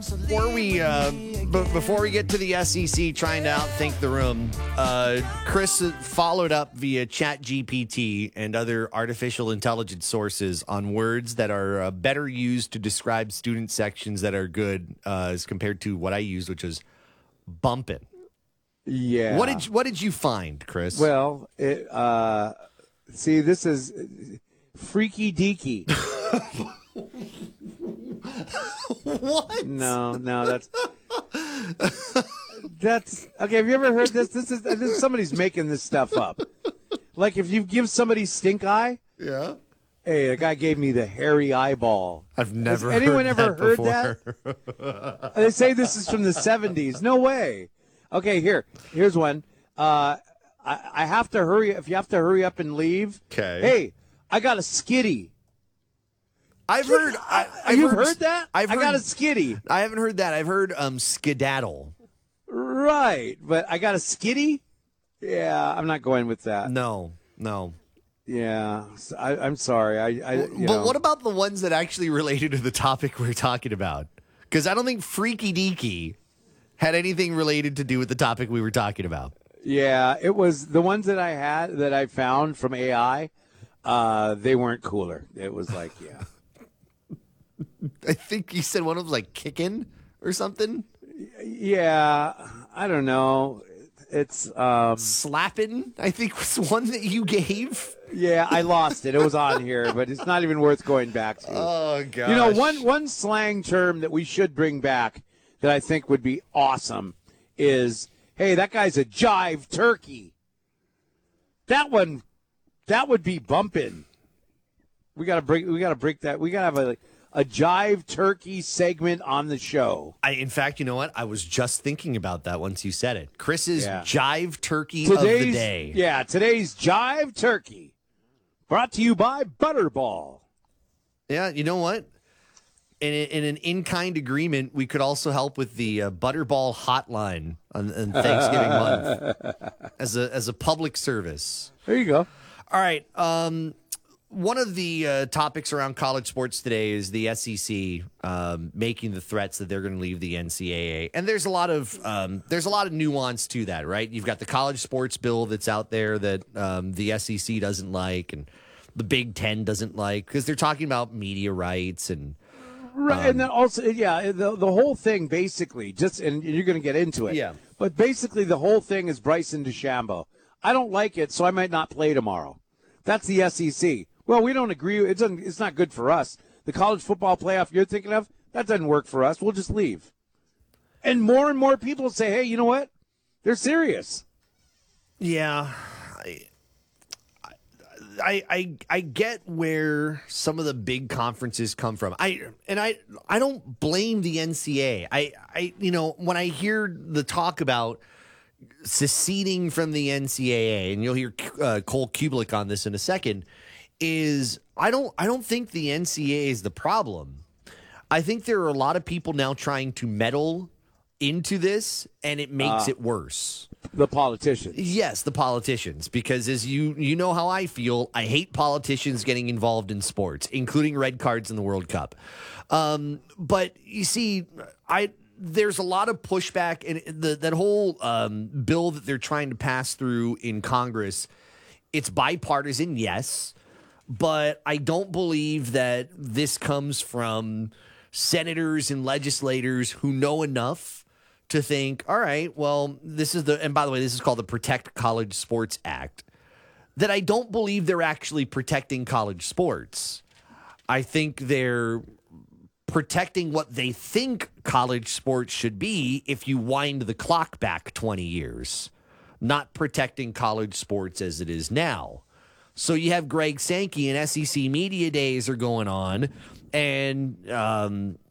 Before we get to the SEC trying to outthink the room, Chris followed up via ChatGPT and other artificial intelligence sources on words that are better used to describe student sections that are good as compared to what I used, which was bumping. Yeah. What did you find, Chris? Well, see, this is freaky deaky. What? No, that's okay. Have you ever heard this? This is somebody's making this stuff up. Like if you give somebody stink eye. Yeah. Hey, the guy gave me the hairy eyeball. I've never. Has anyone heard ever that heard before. that? They say this is from the 70s. No way. Okay, here's one. I have to hurry. If you have to hurry up and leave. Okay. Hey, I got a skitty. I've heard. You've heard that? I got a skitty. I haven't heard that. I've heard skedaddle. Right, but I got a skitty. Yeah, I'm not going with that. No. Yeah, I'm sorry. But what about the ones that actually related to the topic we're talking about? Because I don't think Freaky Deaky had anything related to do with the topic we were talking about. Yeah, it was the ones that I found from AI. They weren't cooler. It was like, yeah. I think you said one of them was like kicking or something. Yeah, I don't know. It's slapping, I think, was one that you gave. Yeah, I lost it. It was on here, but it's not even worth going back to. Oh gosh. You know, one slang term that we should bring back that I think would be awesome is, hey, that guy's a jive turkey. That would be bumping. We gotta break that. We gotta have a jive turkey segment on the show. In fact, you know what? I was just thinking about that once you said it. Chris's jive turkey of Today's the day. Yeah, today's jive turkey. Brought to you by Butterball. Yeah, you know what? In an in-kind agreement, we could also help with the Butterball hotline on Thanksgiving month as a public service. There you go. All right. One of the topics around college sports today is the SEC making the threats that they're going to leave the NCAA, and there's a lot of nuance to that, right? You've got the college sports bill that's out there that the SEC doesn't like, and the Big Ten doesn't like because they're talking about media rights and right, and then also, yeah, the whole thing basically and you're going to get into it, yeah. But basically, the whole thing is Bryson DeChambeau. I don't like it, so I might not play tomorrow. That's the SEC. Well, we don't agree. It's not good for us. The college football playoff you're thinking of, that doesn't work for us. We'll just leave. And more people say, hey, you know what? They're serious. Yeah. I get where some of the big conferences come from. I don't blame the NCAA. I when I hear the talk about seceding from the NCAA, and you'll hear Cole Kublik on this in a second, is I don't think the NCAA is the problem. I think there are a lot of people now trying to meddle into this, and it makes it worse. The politicians. Yes, the politicians, because as you know how I feel, I hate politicians getting involved in sports, including red cards in the World Cup. But you see, there's a lot of pushback, and that whole bill that they're trying to pass through in Congress, it's bipartisan, yes, but I don't believe that this comes from senators and legislators who know enough to think, all right, well, and by the way, this is called the Protect College Sports Act, that I don't believe they're actually protecting college sports. I think they're protecting what they think college sports should be if you wind the clock back 20 years, not protecting college sports as it is now. So you have Greg Sankey and SEC Media Days are going on, and